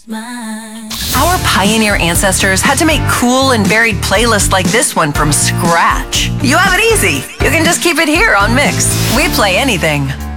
Our pioneer ancestors had to make cool and varied playlists like this one from scratch. You have it easy. You can just keep it here on Mix. We play anything.